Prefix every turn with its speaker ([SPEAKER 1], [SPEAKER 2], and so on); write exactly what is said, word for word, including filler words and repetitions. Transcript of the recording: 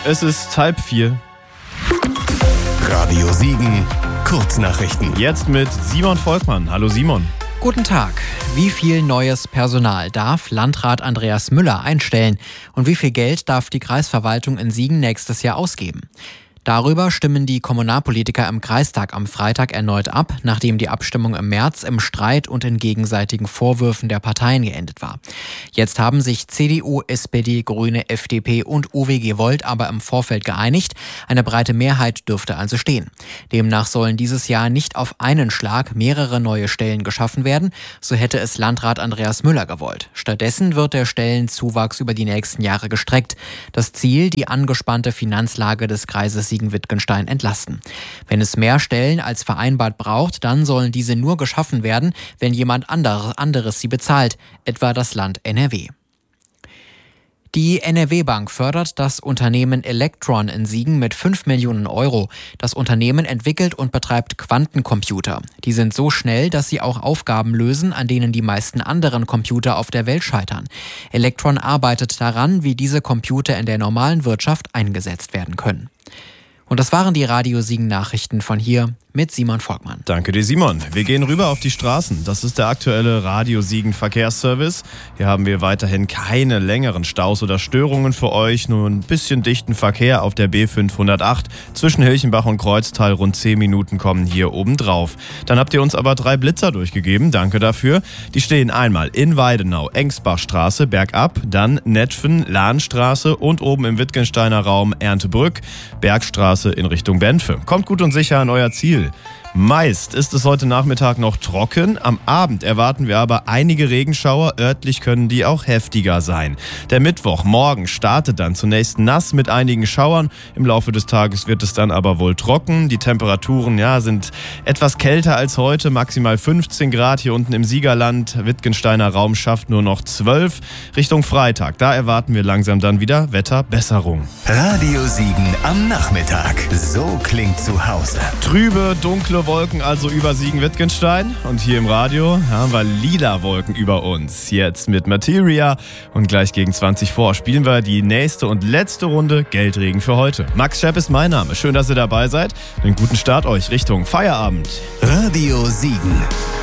[SPEAKER 1] Es ist halb vier.
[SPEAKER 2] Radio Siegen, Kurznachrichten.
[SPEAKER 1] Jetzt mit Simon Volkmann. Hallo Simon.
[SPEAKER 3] Guten Tag. Wie viel neues Personal darf Landrat Andreas Müller einstellen? Und wie viel Geld darf die Kreisverwaltung in Siegen nächstes Jahr ausgeben? Darüber stimmen die Kommunalpolitiker im Kreistag am Freitag erneut ab, nachdem die Abstimmung im März im Streit und in gegenseitigen Vorwürfen der Parteien geendet war. Jetzt haben sich C D U, S P D, Grüne, F D P und O W G Volt aber im Vorfeld geeinigt. Eine breite Mehrheit dürfte also stehen. Demnach sollen dieses Jahr nicht auf einen Schlag mehrere neue Stellen geschaffen werden, so hätte es Landrat Andreas Müller gewollt. Stattdessen wird der Stellenzuwachs über die nächsten Jahre gestreckt. Das Ziel, die angespannte Finanzlage des Kreises Siegen-Wittgenstein entlasten. Wenn es mehr Stellen als vereinbart braucht, dann sollen diese nur geschaffen werden, wenn jemand anderes sie bezahlt, etwa das Land N R W. Die N R W-Bank fördert das Unternehmen Electron in Siegen mit fünf Millionen Euro. Das Unternehmen entwickelt und betreibt Quantencomputer. Die sind so schnell, dass sie auch Aufgaben lösen, an denen die meisten anderen Computer auf der Welt scheitern. Electron arbeitet daran, wie diese Computer in der normalen Wirtschaft eingesetzt werden können. Und das waren die Radio Siegen Nachrichten von hier mit Simon Volkmann.
[SPEAKER 1] Danke dir, Simon. Wir gehen rüber auf die Straßen. Das ist der aktuelle Radio Siegen Verkehrsservice. Hier haben wir weiterhin keine längeren Staus oder Störungen für euch. Nur ein bisschen dichten Verkehr auf der B fünfhundertacht. Zwischen Hilchenbach und Kreuztal rund zehn Minuten kommen hier oben drauf. Dann habt ihr uns aber drei Blitzer durchgegeben. Danke dafür. Die stehen einmal in Weidenau, Engsbachstraße, bergab, dann Netphen, Lahnstraße und oben im Wittgensteiner Raum Erntebrück, Bergstraße in Richtung Benfe. Kommt gut und sicher an euer Ziel. Meist ist es heute Nachmittag noch trocken, am Abend erwarten wir aber einige Regenschauer, örtlich können die auch heftiger sein. Der Mittwochmorgen startet dann zunächst nass mit einigen Schauern, im Laufe des Tages wird es dann aber wohl trocken. Die Temperaturen ja, sind etwas kälter als heute, maximal fünfzehn Grad hier unten im Siegerland, Wittgensteiner Raum schafft nur noch zwölf. Richtung Freitag, da erwarten wir langsam dann wieder Wetterbesserung.
[SPEAKER 2] Radio Siegen am Nachmittag, so klingt zu Hause.
[SPEAKER 1] Trübe, dunkle Wolken also über Siegen-Wittgenstein und hier im Radio haben wir lila Wolken über uns. Jetzt mit Materia und gleich gegen zwanzig vor spielen wir die nächste und letzte Runde Geldregen für heute. Max Schepp ist mein Name. Schön, dass ihr dabei seid. Einen guten Start euch Richtung Feierabend.
[SPEAKER 2] Radio Siegen.